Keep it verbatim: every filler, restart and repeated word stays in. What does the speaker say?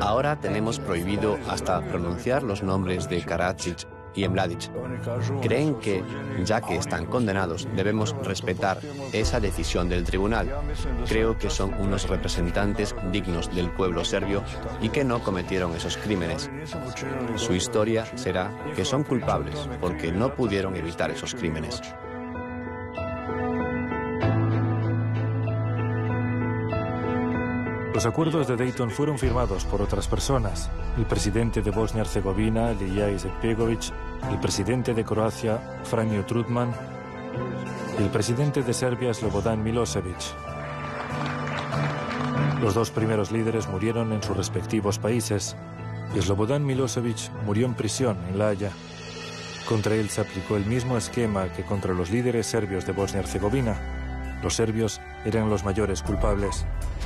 Ahora tenemos prohibido hasta pronunciar los nombres de Karadzic y Mladic. Creen que, ya que están condenados, debemos respetar esa decisión del tribunal. Creo que son unos representantes dignos del pueblo serbio y que no cometieron esos crímenes. Su historia será que son culpables porque no pudieron evitar esos crímenes. Los acuerdos de Dayton fueron firmados por otras personas: el presidente de Bosnia-Herzegovina, Ilija Izetbegović, el presidente de Croacia, Franjo Tuđman, y el presidente de Serbia, Slobodan Milošević. Los dos primeros líderes murieron en sus respectivos países, y Slobodan Milošević murió en prisión en La Haya. Contra él se aplicó el mismo esquema que contra los líderes serbios de Bosnia-Herzegovina. Los serbios eran los mayores culpables.